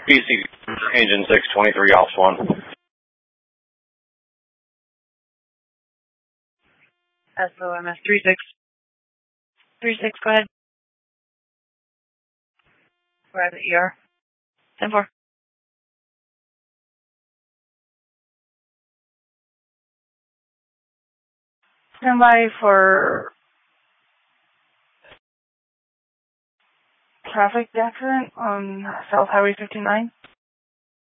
BC Engine 623, Ops 1. SOMS 36, go ahead. We're at the ER. 10-4. Stand by for traffic accident on South Highway 59.